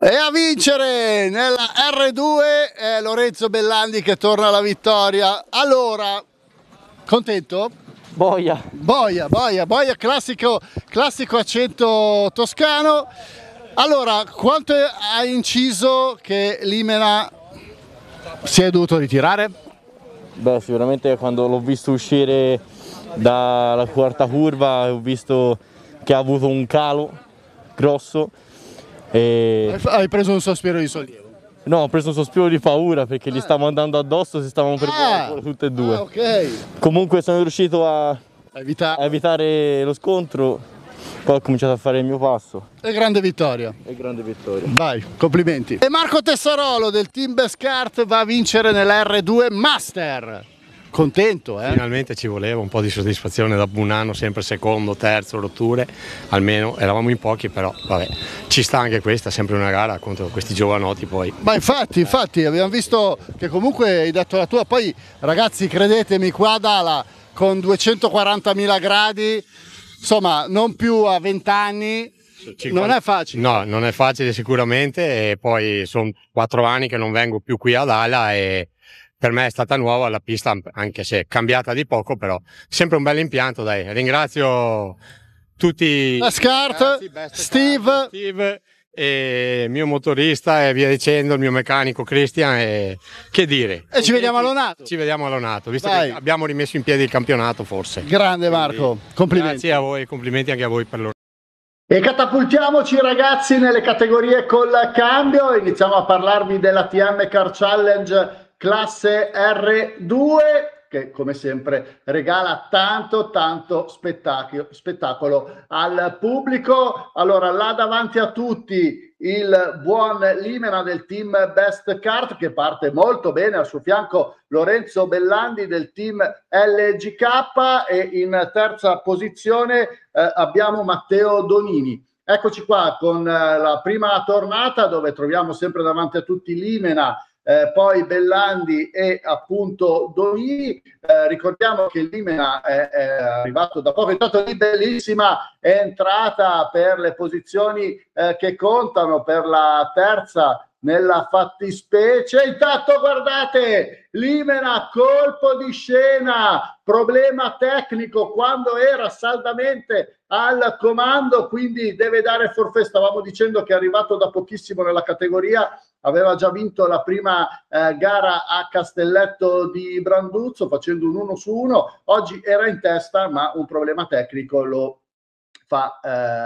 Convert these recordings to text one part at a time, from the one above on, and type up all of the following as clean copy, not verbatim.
E a vincere nella R2 è Lorenzo Bellandi che torna alla vittoria. Allora, contento? Boia, classico accento toscano. Allora, quanto hai inciso che Limena si è dovuto ritirare? beh, sicuramente quando l'ho visto uscire dalla quarta curva ho visto che ha avuto un calo grosso e... Hai preso un sospiro di sollievo? No, ho preso un sospiro di paura perché gli stavo andando addosso, si stavano per muovere tutte e due. Ok. Comunque sono riuscito a Evitare. evitare lo scontro, poi ho cominciato a fare il mio passo. E grande vittoria. E grande vittoria. Vai, complimenti. E Marco Tessarolo del team Best Kart va a vincere nella R2 Master. Contento, eh? Finalmente ci voleva un po' di soddisfazione dopo un anno, sempre secondo, terzo, rotture, almeno eravamo in pochi, però vabbè, ci sta anche questa, sempre una gara contro questi giovanotti poi. Ma infatti abbiamo visto che comunque hai dato la tua, poi ragazzi credetemi qua a Dala con 240.000 gradi, insomma non più a 20 anni, non è facile. No, non è facile sicuramente e poi sono 4 anni che non vengo più qui a Dala e per me è stata nuova la pista, anche se cambiata di poco, però sempre un bel impianto, dai. Ringrazio tutti Best Kart, Steve e il mio motorista e via dicendo, il mio meccanico Christian e che dire. E ci vediamo a Lonato. Ci vediamo a Lonato, visto che abbiamo rimesso in piedi il campionato forse. Grande Marco, complimenti. Grazie a voi, complimenti anche a voi per l'ora. E catapultiamoci ragazzi nelle categorie col cambio, iniziamo a parlarvi della TM Car Challenge classe R2 che come sempre regala tanto spettacolo al pubblico. Allora là davanti a tutti il buon Limena del team Best Kart che parte molto bene, al suo fianco Lorenzo Bellandi del team LGK e in terza posizione abbiamo Matteo Donini. Eccoci qua con la prima tornata dove troviamo sempre davanti a tutti Limena, poi Bellandi e appunto Donini. Ricordiamo che Limena è arrivato da poco, intanto lì bellissima entrata per le posizioni che contano per la terza nella fattispecie. Intanto guardate Limena, colpo di scena, problema tecnico quando era saldamente al comando, quindi deve dare forfait. Stavamo dicendo che è arrivato da pochissimo nella categoria, aveva già vinto la prima gara a Castelletto di Branduzzo facendo un 1-1, oggi era in testa ma un problema tecnico lo fa.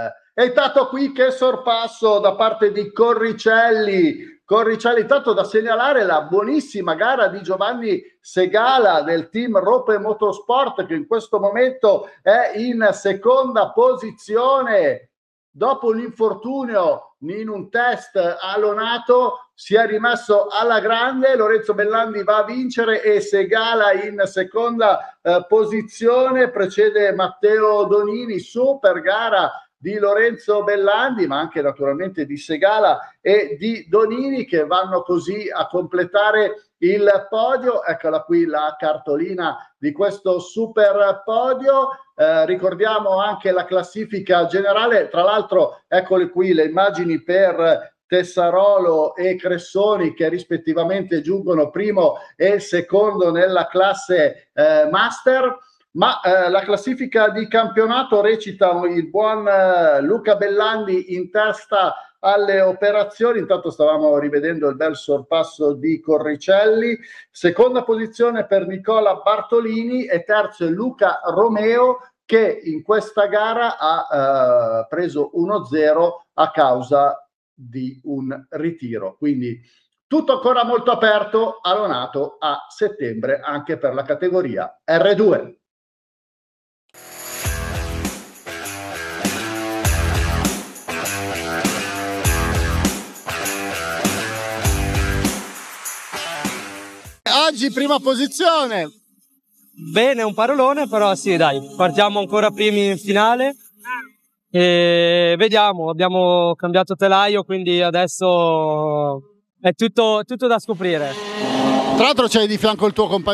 E intanto qui che sorpasso da parte di Corricelli, intanto da segnalare la buonissima gara di Giovanni Segala del team Rope Motorsport che in questo momento è in seconda posizione. Dopo l'infortunio in un test a Lonato si è rimesso alla grande, Lorenzo Bellandi va a vincere e Segala in seconda posizione, precede Matteo Donini, super gara di Lorenzo Bellandi ma anche naturalmente di Segala e di Donini che vanno così a completare il podio. Eccola qui la cartolina di questo super podio. Ricordiamo anche la classifica generale, tra l'altro eccole qui le immagini per Tessarolo e Cressoni che rispettivamente giungono primo e secondo nella classe Master. Ma la classifica di campionato recita il buon Luca Bellandi in testa alle operazioni. Intanto stavamo rivedendo il bel sorpasso di Corricelli, seconda posizione per Nicola Bartolini e terzo è Luca Romeo che in questa gara ha preso 1-0 a causa di un ritiro, quindi tutto ancora molto aperto a Lonato a settembre anche per la categoria R2. Oggi prima posizione. Bene, un parolone, però sì, dai, partiamo ancora primi in finale e vediamo, abbiamo cambiato telaio, quindi adesso è tutto da scoprire. Tra l'altro c'hai di fianco il tuo compagno